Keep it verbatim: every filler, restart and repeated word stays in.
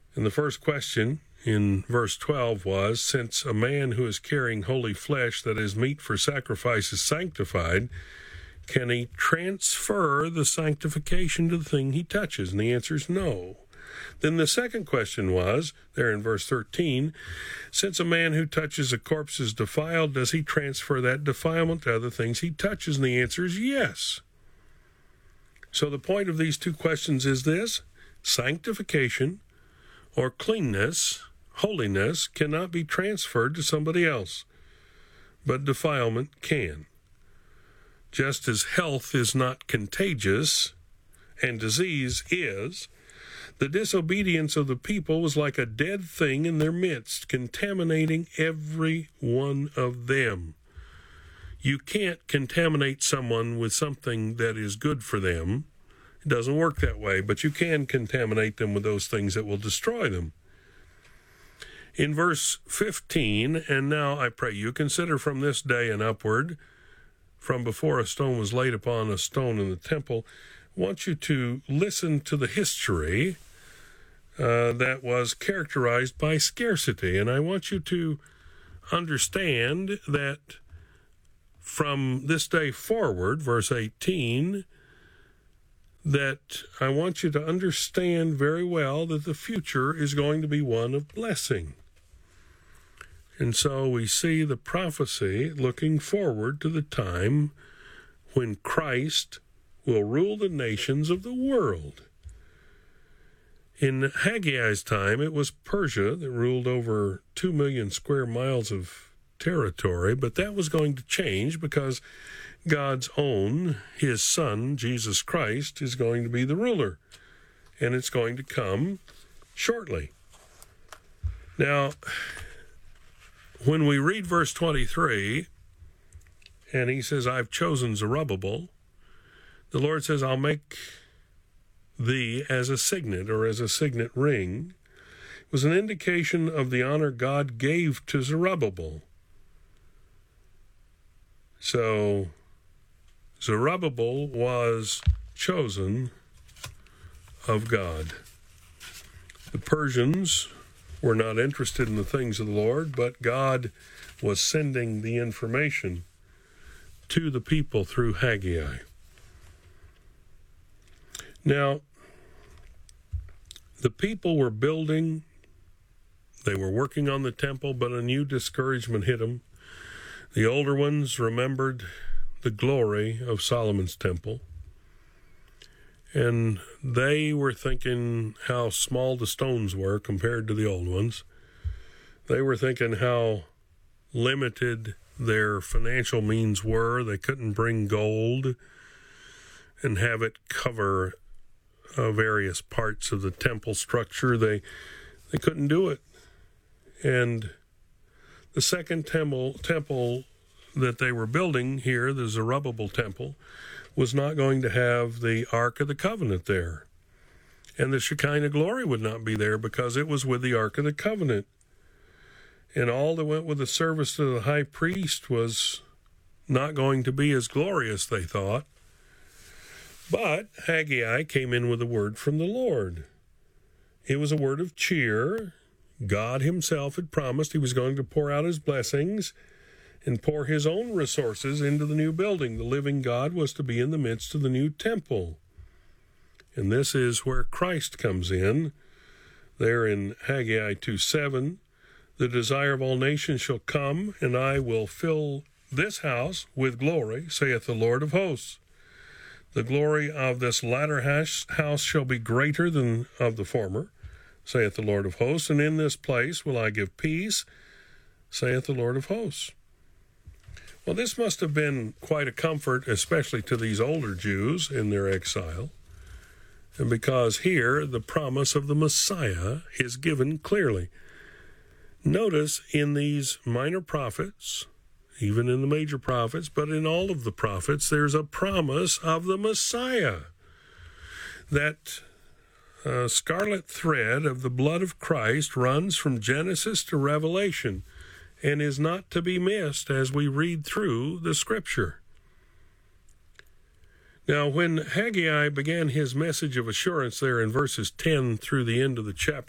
And the first question in verse twelve was, since a man who is carrying holy flesh that is meat for sacrifice is sanctified, can he transfer the sanctification to the thing he touches? And the answer is no. Then the second question was, there in verse thirteen, since a man who touches a corpse is defiled, does he transfer that defilement to other things he touches? And the answer is yes. So the point of these two questions is this: sanctification or cleanness, holiness, cannot be transferred to somebody else, but defilement can. Just as health is not contagious and disease is, the disobedience of the people was like a dead thing in their midst, contaminating every one of them. You can't contaminate someone with something that is good for them. It doesn't work that way, but you can contaminate them with those things that will destroy them. In verse fifteen, and now I pray you, consider from this day and upward, from before a stone was laid upon a stone in the temple, I want you to listen to the history uh, that was characterized by scarcity. And I want you to understand that from this day forward, verse eighteen, that I want you to understand very well that the future is going to be one of blessing. And so we see the prophecy looking forward to the time when Christ will rule the nations of the world. In Haggai's time, it was Persia that ruled over two million square miles of territory, but that was going to change because God's own, his son, Jesus Christ, is going to be the ruler, and it's going to come shortly. Now, when we read verse twenty-three, and he says, I've chosen Zerubbabel, the Lord says, I'll make thee as a signet, or as a signet ring, it was an indication of the honor God gave to Zerubbabel. So Zerubbabel was chosen of God. The Persians were not interested in the things of the Lord, but God was sending the information to the people through Haggai. Now, the people were building, they were working on the temple, but a new discouragement hit them. The older ones remembered the glory of Solomon's temple, and they were thinking how small the stones were compared to the old ones. They were thinking how limited their financial means were. They couldn't bring gold and have it cover uh, various parts of the temple structure. They they couldn't do it. And the second temple, temple that they were building here, the Zerubbabel temple, was not going to have the Ark of the Covenant there. And the Shekinah glory would not be there because it was with the Ark of the Covenant. And all that went with the service to the high priest was not going to be as glorious, they thought. But Haggai came in with a word from the Lord. It was a word of cheer. God himself had promised he was going to pour out his blessings and pour his own resources into the new building. The living God was to be in the midst of the new temple. And this is where Christ comes in. There in Haggai two seven, the desire of all nations shall come, and I will fill this house with glory, saith the Lord of hosts. The glory of this latter house shall be greater than of the former, saith the Lord of hosts, and in this place will I give peace, saith the Lord of hosts. Well, this must have been quite a comfort, especially to these older Jews in their exile, and because here the promise of the Messiah is given clearly. Notice in these minor prophets, even in the major prophets, but in all of the prophets, there's a promise of the Messiah. That uh, scarlet thread of the blood of Christ runs from Genesis to Revelation and is not to be missed as we read through the Scripture. Now, when Haggai began his message of assurance there in verses ten through the end of the chapter,